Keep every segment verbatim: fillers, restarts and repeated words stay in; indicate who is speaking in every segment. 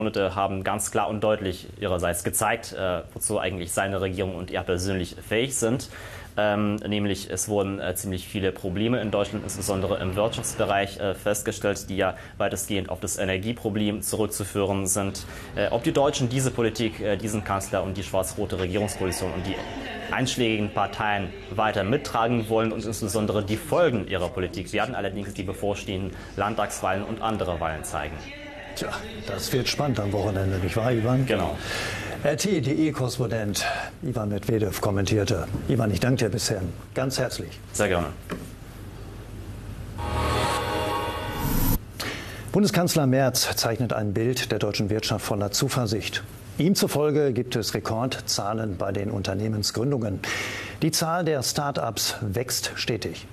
Speaker 1: Monate haben ganz klar und deutlich ihrerseits gezeigt, äh, wozu eigentlich seine Regierung und er persönlich fähig sind. Ähm, nämlich es wurden äh, ziemlich viele Probleme in Deutschland, insbesondere im Wirtschaftsbereich, äh, festgestellt, die ja weitestgehend auf das Energieproblem zurückzuführen sind. Äh, ob die Deutschen diese Politik, äh, diesen Kanzler und die schwarz-rote Regierungskoalition und die einschlägigen Parteien weiter mittragen wollen und insbesondere die Folgen ihrer Politik werden allerdings die bevorstehenden Landtagswahlen und andere Wahlen zeigen.
Speaker 2: Tja, das wird spannend am Wochenende, nicht wahr, Ivan?
Speaker 1: Genau.
Speaker 2: R T D E-Korrespondent Ivan Medvedev kommentierte. Ivan, ich danke dir bisher ganz herzlich.
Speaker 1: Sehr gerne.
Speaker 2: Bundeskanzler Merz zeichnet ein Bild der deutschen Wirtschaft voller Zuversicht. Ihm zufolge gibt es Rekordzahlen bei den Unternehmensgründungen. Die Zahl der Start-ups wächst stetig.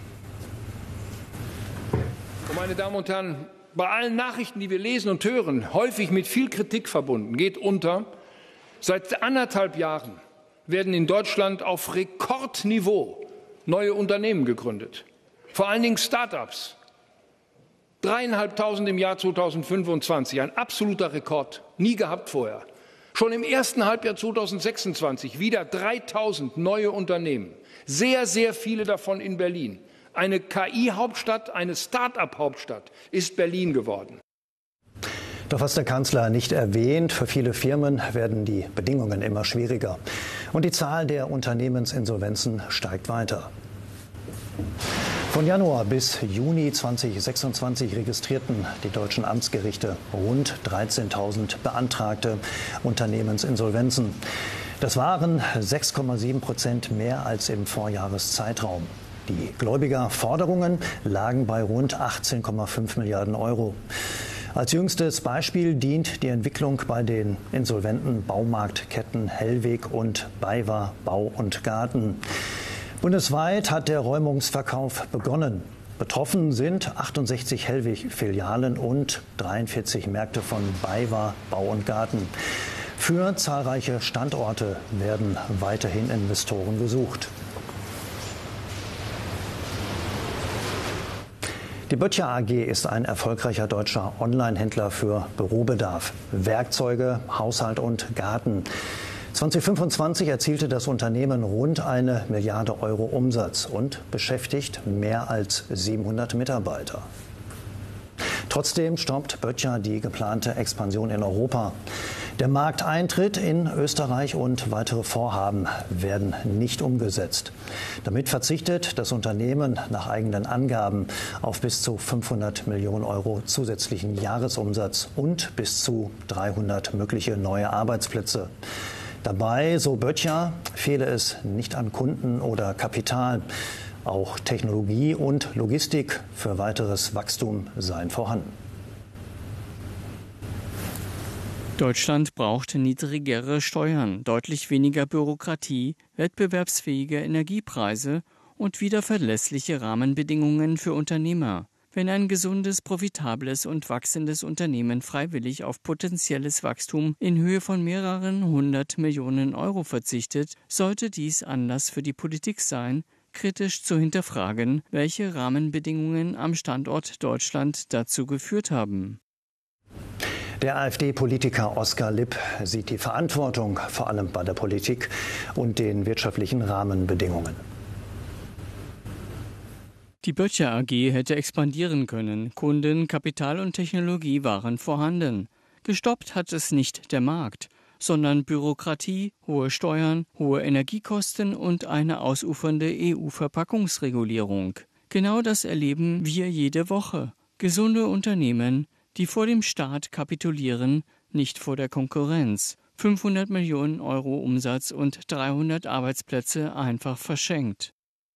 Speaker 3: Meine Damen und Herren, bei allen Nachrichten, die wir lesen und hören, häufig mit viel Kritik verbunden, geht unter: Seit anderthalb Jahren werden in Deutschland auf Rekordniveau neue Unternehmen gegründet. Vor allen Dingen Start-ups. Dreieinhalbtausend im Jahr zweitausendfünfundzwanzig, ein absoluter Rekord, nie gehabt vorher. Schon im ersten Halbjahr zweitausendsechsundzwanzig wieder dreitausend neue Unternehmen, sehr, sehr viele davon in Berlin. Eine K I-Hauptstadt, eine Start-up-Hauptstadt ist Berlin geworden.
Speaker 2: Doch was der Kanzler nicht erwähnt, für viele Firmen werden die Bedingungen immer schwieriger. Und die Zahl der Unternehmensinsolvenzen steigt weiter. Von Januar bis Juni zweitausendsechsundzwanzig registrierten die deutschen Amtsgerichte rund dreizehntausend beantragte Unternehmensinsolvenzen. Das waren sechs Komma sieben Prozent mehr als im Vorjahreszeitraum. Die Gläubigerforderungen lagen bei rund achtzehn Komma fünf Milliarden Euro. Als jüngstes Beispiel dient die Entwicklung bei den insolventen Baumarktketten Hellweg und BayWa Bau und Garten. Bundesweit hat der Räumungsverkauf begonnen. Betroffen sind achtundsechzig Hellweg-Filialen und dreiundvierzig Märkte von BayWa Bau und Garten. Für zahlreiche Standorte werden weiterhin Investoren gesucht. Die Böttcher A G ist ein erfolgreicher deutscher Online-Händler für Bürobedarf, Werkzeuge, Haushalt und Garten. zweitausendfünfundzwanzig erzielte das Unternehmen rund eine Milliarde Euro Umsatz und beschäftigt mehr als siebenhundert Mitarbeiter. Trotzdem stoppt Böttcher die geplante Expansion in Europa. Der Markteintritt in Österreich und weitere Vorhaben werden nicht umgesetzt. Damit verzichtet das Unternehmen nach eigenen Angaben auf bis zu fünfhundert Millionen Euro zusätzlichen Jahresumsatz und bis zu dreihundert mögliche neue Arbeitsplätze. Dabei, so Böttcher, fehle es nicht an Kunden oder Kapital. Auch Technologie und Logistik für weiteres Wachstum seien vorhanden.
Speaker 4: Deutschland braucht niedrigere Steuern, deutlich weniger Bürokratie, wettbewerbsfähige Energiepreise und wieder verlässliche Rahmenbedingungen für Unternehmer. Wenn ein gesundes, profitables und wachsendes Unternehmen freiwillig auf potenzielles Wachstum in Höhe von mehreren hundert Millionen Euro verzichtet, sollte dies Anlass für die Politik sein, kritisch zu hinterfragen, welche Rahmenbedingungen am Standort Deutschland dazu geführt haben.
Speaker 2: Der AfD-Politiker Oskar Lipp sieht die Verantwortung vor allem bei der Politik und den wirtschaftlichen Rahmenbedingungen.
Speaker 4: Die Böttcher A G hätte expandieren können. Kunden, Kapital und Technologie waren vorhanden. Gestoppt hat es nicht der Markt, sondern Bürokratie, hohe Steuern, hohe Energiekosten und eine ausufernde E U-Verpackungsregulierung. Genau das erleben wir jede Woche. Gesunde Unternehmen, die vor dem Staat kapitulieren, nicht vor der Konkurrenz. fünfhundert Millionen Euro Umsatz und dreihundert Arbeitsplätze einfach verschenkt.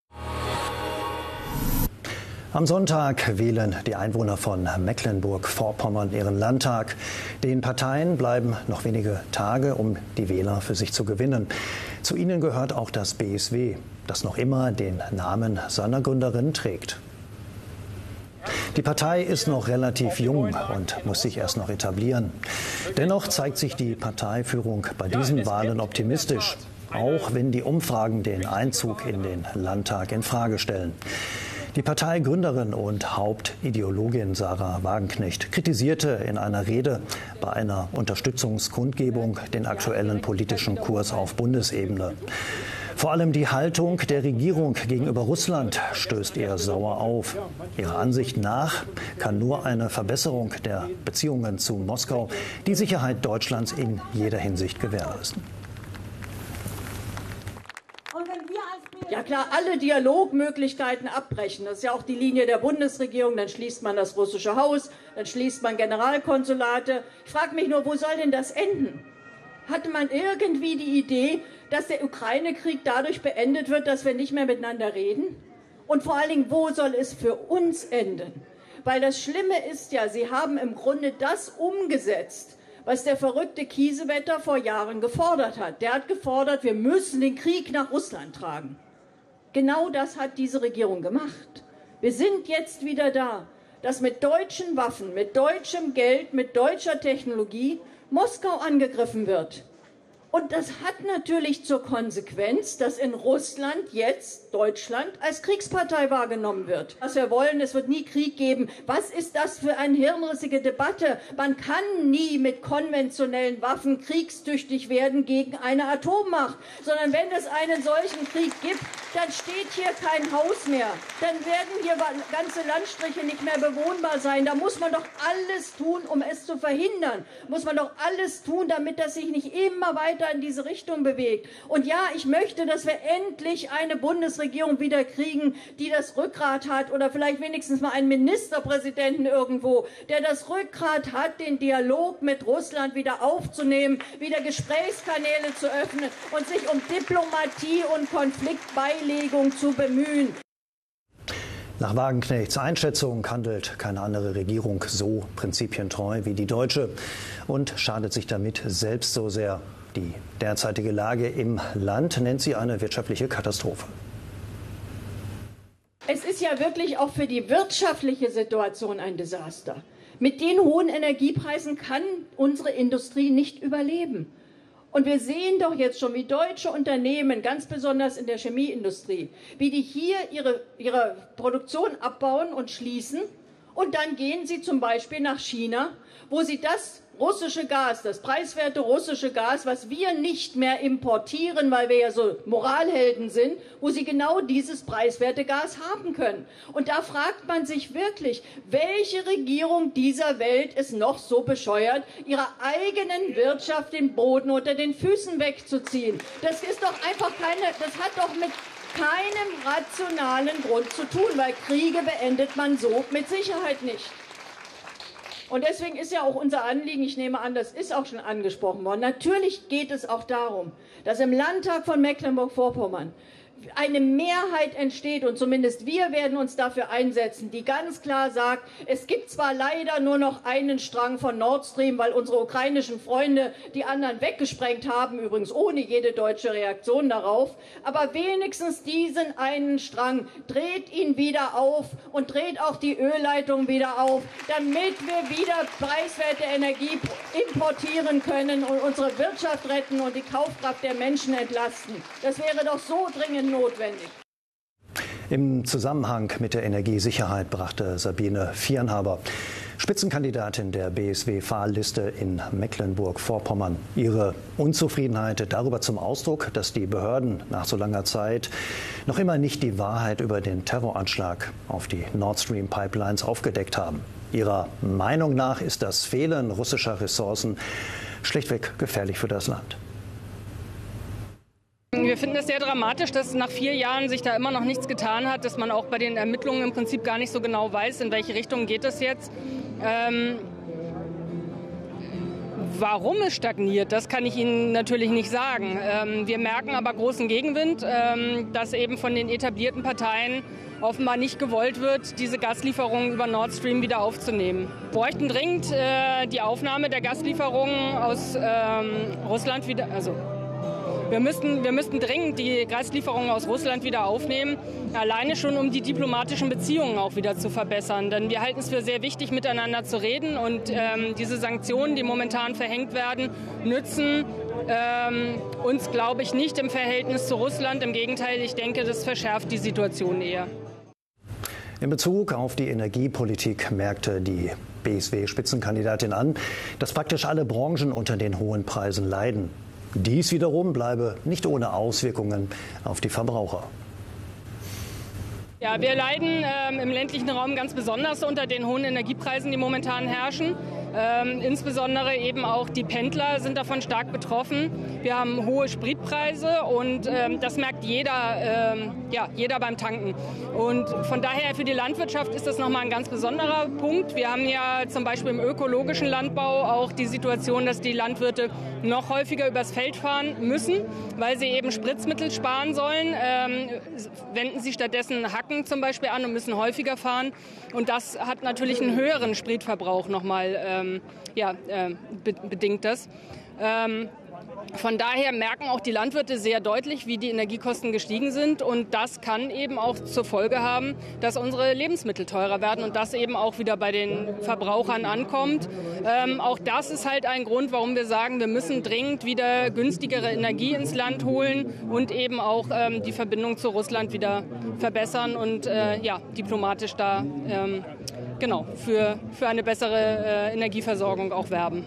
Speaker 2: Am Sonntag wählen die Einwohner von Mecklenburg-Vorpommern ihren Landtag. Den Parteien bleiben noch wenige Tage, um die Wähler für sich zu gewinnen. Zu ihnen gehört auch das B S W, das noch immer den Namen seiner Gründerin trägt. Die Partei ist noch relativ jung und muss sich erst noch etablieren. Dennoch zeigt sich die Parteiführung bei diesen Wahlen optimistisch, auch wenn die Umfragen den Einzug in den Landtag in Frage stellen. Die Parteigründerin und Hauptideologin Sahra Wagenknecht kritisierte in einer Rede bei einer Unterstützungskundgebung den aktuellen politischen Kurs auf Bundesebene. Vor allem die Haltung der Regierung gegenüber Russland stößt ihr sauer auf. Ihrer Ansicht nach kann nur eine Verbesserung der Beziehungen zu Moskau die Sicherheit Deutschlands in jeder Hinsicht gewährleisten.
Speaker 5: Ja klar, alle Dialogmöglichkeiten abbrechen. Das ist ja auch die Linie der Bundesregierung. Dann schließt man das russische Haus, dann schließt man Generalkonsulate. Ich frage mich nur, wo soll denn das enden? Hatte man irgendwie die Idee, dass der Ukraine-Krieg dadurch beendet wird, dass wir nicht mehr miteinander reden? Und vor allen Dingen, wo soll es für uns enden? Weil das Schlimme ist ja, Sie haben im Grunde das umgesetzt, was der verrückte Kiesewetter vor Jahren gefordert hat. Der hat gefordert, wir müssen den Krieg nach Russland tragen. Genau das hat diese Regierung gemacht. Wir sind jetzt wieder da, dass mit deutschen Waffen, mit deutschem Geld, mit deutscher Technologie Moskau angegriffen wird. Und das hat natürlich zur Konsequenz, dass in Russland jetzt Deutschland als Kriegspartei wahrgenommen wird. Was wir wollen, es wird nie Krieg geben. Was ist das für eine hirnrissige Debatte? Man kann nie mit konventionellen Waffen kriegstüchtig werden gegen eine Atommacht, sondern wenn es einen solchen Krieg gibt, dann steht hier kein Haus mehr. Dann werden hier ganze Landstriche nicht mehr bewohnbar sein. Da muss man doch alles tun, um es zu verhindern. Muss man doch alles tun, damit das sich nicht immer weiter in diese Richtung bewegt. Und ja, ich möchte, dass wir endlich eine Bundesregierung wieder kriegen, die das Rückgrat hat oder vielleicht wenigstens mal einen Ministerpräsidenten irgendwo, der das Rückgrat hat, den Dialog mit Russland wieder aufzunehmen, wieder Gesprächskanäle zu öffnen und sich um Diplomatie und Konfliktbeilegung zu bemühen.
Speaker 2: Nach Wagenknechts Einschätzung handelt keine andere Regierung so prinzipientreu wie die deutsche und schadet sich damit selbst so sehr. Die derzeitige Lage im Land nennt sie eine wirtschaftliche Katastrophe.
Speaker 5: Es ist ja wirklich auch für die wirtschaftliche Situation ein Desaster. Mit den hohen Energiepreisen kann unsere Industrie nicht überleben. Und wir sehen doch jetzt schon, wie deutsche Unternehmen, ganz besonders in der Chemieindustrie, wie die hier ihre, ihre Produktion abbauen und schließen. Und dann gehen sie zum Beispiel nach China, wo sie das russische Gas, das preiswerte russische Gas, was wir nicht mehr importieren, weil wir ja so Moralhelden sind, wo sie genau dieses preiswerte Gas haben können. Und da fragt man sich wirklich, welche Regierung dieser Welt ist noch so bescheuert, ihrer eigenen Wirtschaft den Boden unter den Füßen wegzuziehen. Das ist doch einfach keine, das hat doch mit keinem rationalen Grund zu tun, weil Kriege beendet man so mit Sicherheit nicht. Und deswegen ist ja auch unser Anliegen, ich nehme an, das ist auch schon angesprochen worden, natürlich geht es auch darum, dass im Landtag von Mecklenburg-Vorpommern eine Mehrheit entsteht und zumindest wir werden uns dafür einsetzen, die ganz klar sagt, es gibt zwar leider nur noch einen Strang von Nord Stream, weil unsere ukrainischen Freunde die anderen weggesprengt haben, übrigens ohne jede deutsche Reaktion darauf, aber wenigstens diesen einen Strang, dreht ihn wieder auf und dreht auch die Ölleitung wieder auf, damit wir wieder preiswerte Energie importieren können und unsere Wirtschaft retten und die Kaufkraft der Menschen entlasten. Das wäre doch so dringend notwendig.
Speaker 2: Im Zusammenhang mit der Energiesicherheit brachte Sabine Viernhaber, Spitzenkandidatin der B S W-Wahlliste in Mecklenburg-Vorpommern, ihre Unzufriedenheit darüber zum Ausdruck, dass die Behörden nach so langer Zeit noch immer nicht die Wahrheit über den Terroranschlag auf die Nord Stream Pipelines aufgedeckt haben. Ihrer Meinung nach ist das Fehlen russischer Ressourcen schlichtweg gefährlich für das Land.
Speaker 6: Wir finden es sehr dramatisch, dass nach vier Jahren sich da immer noch nichts getan hat, dass man auch bei den Ermittlungen im Prinzip gar nicht so genau weiß, in welche Richtung geht es jetzt. Ähm, warum es stagniert, das kann ich Ihnen natürlich nicht sagen. Ähm, wir merken aber großen Gegenwind, ähm, dass eben von den etablierten Parteien offenbar nicht gewollt wird, diese Gaslieferungen über Nord Stream wieder aufzunehmen. Wir bräuchten dringend äh, die Aufnahme der Gaslieferungen aus ähm, Russland wieder, also Wir müssten, wir müssten dringend die Gaslieferungen aus Russland wieder aufnehmen, alleine schon, um die diplomatischen Beziehungen auch wieder zu verbessern. Denn wir halten es für sehr wichtig, miteinander zu reden. Und ähm, diese Sanktionen, die momentan verhängt werden, nützen ähm, uns, glaube ich, nicht im Verhältnis zu Russland. Im Gegenteil, ich denke, das verschärft die Situation eher.
Speaker 2: In Bezug auf die Energiepolitik merkte die B S W-Spitzenkandidatin an, dass praktisch alle Branchen unter den hohen Preisen leiden. Dies wiederum bleibe nicht ohne Auswirkungen auf die Verbraucher.
Speaker 6: Ja, wir leiden ähm, im ländlichen Raum ganz besonders unter den hohen Energiepreisen, die momentan herrschen. Ähm, insbesondere eben auch die Pendler sind davon stark betroffen. Wir haben hohe Spritpreise und ähm, das merkt jeder, ähm, ja, jeder beim Tanken. Und von daher für die Landwirtschaft ist das nochmal ein ganz besonderer Punkt. Wir haben ja zum Beispiel im ökologischen Landbau auch die Situation, dass die Landwirte noch häufiger übers Feld fahren müssen, weil sie eben Spritzmittel sparen sollen. Ähm, wenden sie stattdessen Hacken zum Beispiel an und müssen häufiger fahren. Und das hat natürlich einen höheren Spritverbrauch nochmal, ähm, ja, äh, be- bedingt das. Ähm, Von daher merken auch die Landwirte sehr deutlich, wie die Energiekosten gestiegen sind. Und das kann eben auch zur Folge haben, dass unsere Lebensmittel teurer werden und das eben auch wieder bei den Verbrauchern ankommt. Ähm, auch das ist halt ein Grund, warum wir sagen, wir müssen dringend wieder günstigere Energie ins Land holen und eben auch ähm, die Verbindung zu Russland wieder verbessern und äh, ja, diplomatisch da ähm, genau, für, für eine bessere äh, Energieversorgung auch werben.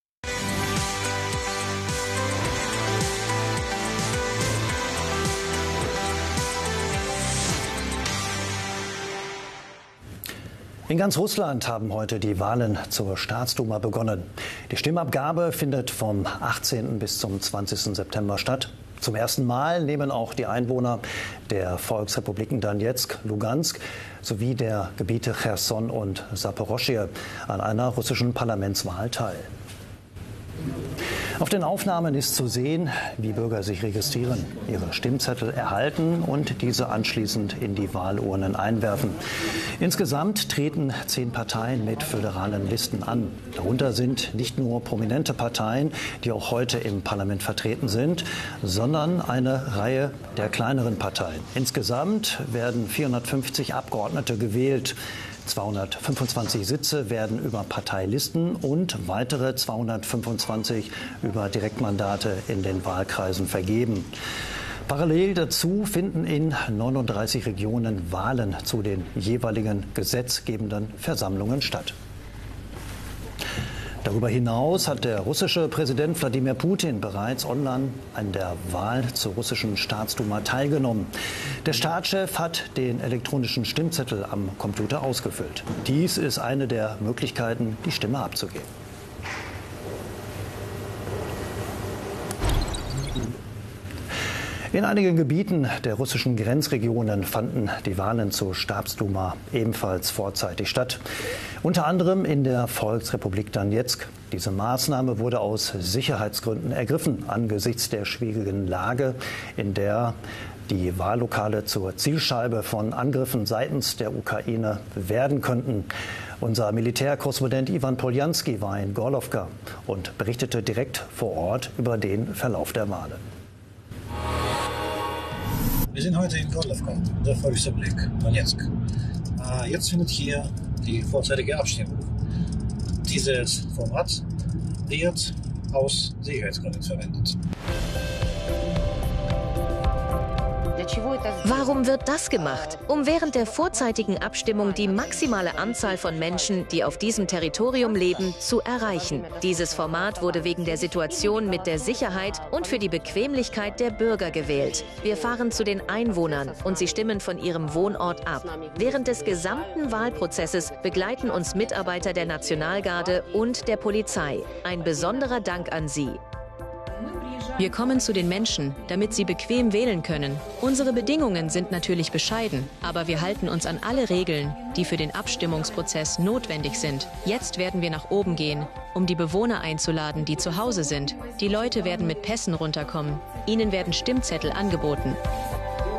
Speaker 2: In ganz Russland haben heute die Wahlen zur Staatsduma begonnen. Die Stimmabgabe findet vom achtzehnten bis zum zwanzigsten September statt. Zum ersten Mal nehmen auch die Einwohner der Volksrepubliken Donezk, Lugansk sowie der Gebiete Cherson und Saporoschje an einer russischen Parlamentswahl teil. Auf den Aufnahmen ist zu sehen, wie Bürger sich registrieren, ihre Stimmzettel erhalten und diese anschließend in die Wahlurnen einwerfen. Insgesamt treten zehn Parteien mit föderalen Listen an. Darunter sind nicht nur prominente Parteien, die auch heute im Parlament vertreten sind, sondern eine Reihe der kleineren Parteien. Insgesamt werden vierhundertfünfzig Abgeordnete gewählt. zweihundertfünfundzwanzig Sitze werden über Parteilisten und weitere zweihundertfünfundzwanzig über Direktmandate in den Wahlkreisen vergeben. Parallel dazu finden in neununddreißig Regionen Wahlen zu den jeweiligen gesetzgebenden Versammlungen statt. Darüber hinaus hat der russische Präsident Wladimir Putin bereits online an der Wahl zur russischen Staatsduma teilgenommen. Der Staatschef hat den elektronischen Stimmzettel am Computer ausgefüllt. Dies ist eine der Möglichkeiten, die Stimme abzugeben. In einigen Gebieten der russischen Grenzregionen fanden die Wahlen zur Staatsduma ebenfalls vorzeitig statt. Unter anderem in der Volksrepublik Donezk. Diese Maßnahme wurde aus Sicherheitsgründen ergriffen angesichts der schwierigen Lage, in der die Wahllokale zur Zielscheibe von Angriffen seitens der Ukraine werden könnten. Unser Militärkorrespondent Ivan Poljanski war in Gorlowka und berichtete direkt vor Ort über den Verlauf der Wahlen.
Speaker 7: Wir sind heute in Gorlowka, der Volksrepublik Donezk. Jetzt findet hier die vorzeitige Abstimmung. Dieses Format wird aus Sicherheitsgründen verwendet.
Speaker 8: Warum wird das gemacht? Um während der vorzeitigen Abstimmung die maximale Anzahl von Menschen, die auf diesem Territorium leben, zu erreichen. Dieses Format wurde wegen der Situation mit der Sicherheit und für die Bequemlichkeit der Bürger gewählt. Wir fahren zu den Einwohnern und sie stimmen von ihrem Wohnort ab. Während des gesamten Wahlprozesses begleiten uns Mitarbeiter der Nationalgarde und der Polizei. Ein besonderer Dank an Sie. Wir kommen zu den Menschen, damit sie bequem wählen können. Unsere Bedingungen sind natürlich bescheiden, aber wir halten uns an alle Regeln, die für den Abstimmungsprozess notwendig sind. Jetzt werden wir nach oben gehen, um die Bewohner einzuladen, die zu Hause sind. Die Leute werden mit Pässen runterkommen. Ihnen werden Stimmzettel angeboten.